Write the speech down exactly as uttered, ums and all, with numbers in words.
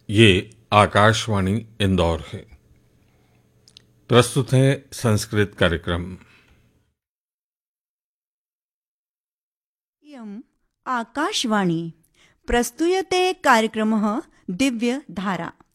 ये आकाशवाणी इंदौर है। प्रस्तुत है संस्कृत कार्यक्रम। इयम् आकाशवाणी प्रस्तूयते कार्यक्रमः दिव्यधारा।